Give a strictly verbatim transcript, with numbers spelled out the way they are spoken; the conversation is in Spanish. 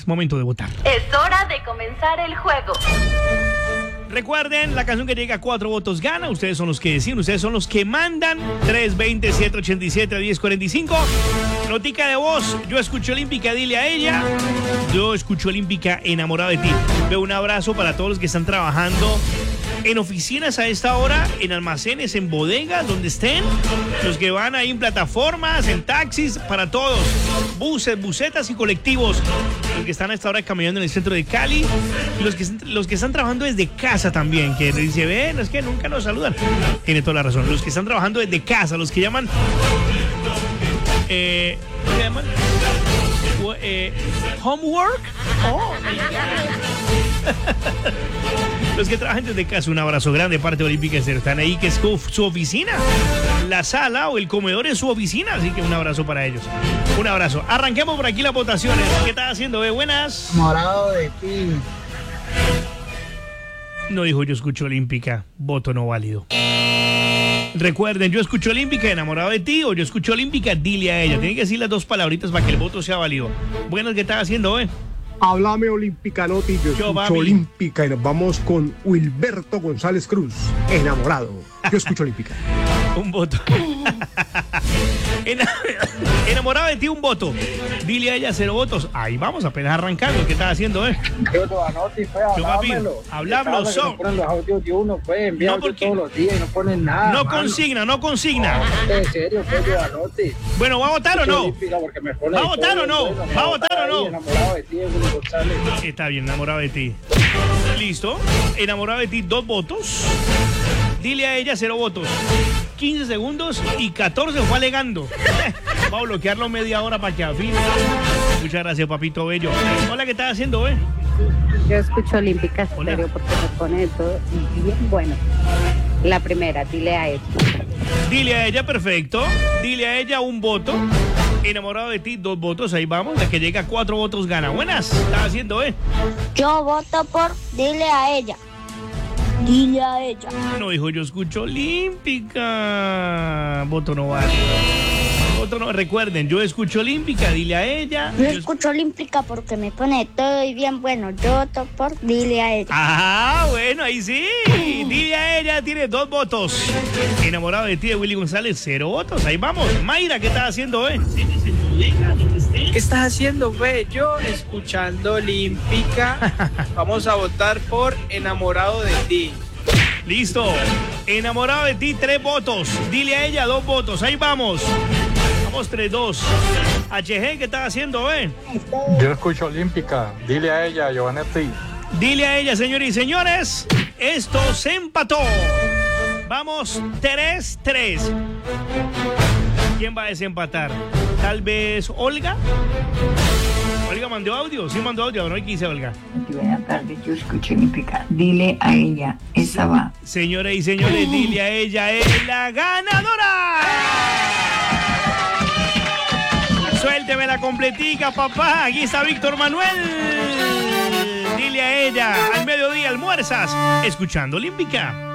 momento de votar. Es hora de comenzar el juego. Recuerden, la canción que llega a cuatro votos gana. Ustedes son los que deciden, ustedes son los que mandan. tres veinte, siete ochenta y siete, diez cuarenta y cinco. Notica de voz, yo escucho Olímpica, dile a ella. Yo escucho Olímpica, enamorado de ti. Veo un abrazo para todos los que están trabajando en oficinas a esta hora, en almacenes, en bodegas, donde estén. Los que van ahí en plataformas, en taxis, para todos. Buses, busetas y colectivos. Los que están a esta hora caminando en el centro de Cali. Los que, los que están trabajando desde casa también. Que dice, ven, es que nunca nos saludan. Tiene toda la razón. Los que están trabajando desde casa, los que llaman... Eh, ¿Qué llaman? Eh, homework. Oh, los que trabajan desde casa, un abrazo grande, parte de Olímpica Estéreo. Están ahí, que es su oficina, la sala o el comedor es su oficina, así que un abrazo para ellos. Un abrazo. Arranquemos por aquí las votaciones. ¿Qué estás haciendo, eh? Buenas. Enamorado de ti. No dijo yo escucho Olímpica, voto no válido. Recuerden, yo escucho Olímpica, enamorado de ti, o yo escucho Olímpica, dile a ella. Tienen que decir las dos palabritas para que el voto sea válido. Buenas, ¿qué estás haciendo, eh? Háblame Olímpica, Noti, yo, yo escucho papi. Olímpica y nos vamos con Wilberto González Cruz, enamorado. Yo escucho Olímpica. Un voto. Enamorado de ti, un voto. Dile a ella cero votos. Ahí vamos, apenas arrancando. ¿Qué estás haciendo, eh? Yo te anoti, pues, hablámelo. Hablámelo, son. No ponen los audios de uno, pues, envían no todos los días y no ponen nada. No mano. consigna, no consigna. En serio, pues, yo anoti. Bueno, ¿va a votar o no? ¿Va a votar o no? Bueno, ¿Va a votar o no? Enamorado de ti, Willy González. Está bien, enamorado de ti. Listo. Enamorado de ti, dos votos. Dile a ella cero votos. quince segundos y catorce fue alegando. Va a bloquearlo media hora para que afine. Muchas gracias, papito bello. Hola, ¿qué estás haciendo, eh? Yo escucho Olímpica Estéreo porque me pone todo bien bueno. La primera, dile a ella. Dile a ella, perfecto. Dile a ella un voto. Enamorado de ti, dos votos. Ahí vamos. La que llega a cuatro votos gana. Buenas. ¿Qué estás haciendo, eh? Yo voto por dile a ella. Dile a ella. No, hijo, yo escucho Olímpica. Voto no vale. Voto no. Recuerden, yo escucho Olímpica, dile a ella. Yo, yo escucho Olímpica porque me pone todo y bien bueno. Yo voto por dile a ella. Ah, bueno, ahí sí. Dile a ella, tiene dos votos. Enamorado de ti, de Willy González, cero votos. Ahí vamos. Mayra, ¿qué estás haciendo, eh? ¿Qué estás haciendo, güey? Yo escuchando Olímpica. Vamos a votar por enamorado de ti. Listo. Enamorado de ti, tres votos. Dile a ella, dos votos. Ahí vamos. Vamos, tres, dos. H G, ¿qué estás haciendo, eh? Yo escucho Olímpica. Dile a ella, Giovanetti. Dile a ella, señores y señores. Esto se empató. Vamos, tres, tres. ¿Quién va a desempatar? Tal vez Olga. Olga mandó audio, sí mandó audio, no hay que dice Olga. Buenas tardes, yo escuché Olímpica. Dile a ella, esa va. Señores y señores, dile a ella, es la ganadora. Suélteme la completica, papá. Aquí está Víctor Manuel. Dile a ella, al mediodía almuerzas, escuchando Olímpica.